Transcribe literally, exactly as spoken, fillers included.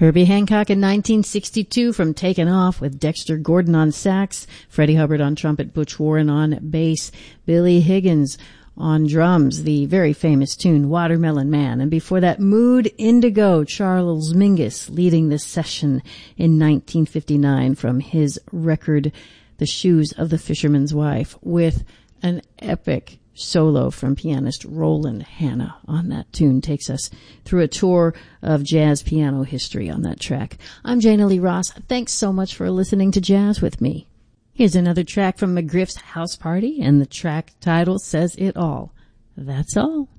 Herbie Hancock in nineteen sixty-two from Taken Off with Dexter Gordon on sax, Freddie Hubbard on trumpet, Butch Warren on bass, Billy Higgins on drums, the very famous tune Watermelon Man. And before that, Mood Indigo, Charles Mingus leading this session in nineteen fifty-nine from his record The Shoes of the Fisherman's Wife, with an epic solo from pianist Roland Hanna on that tune. Takes us through a tour of jazz piano history on that track. I'm Jana Lee Ross. Thanks so much for listening to Jazz with me. Here's another track from McGriff's House Party, and the track title says it all. That's all.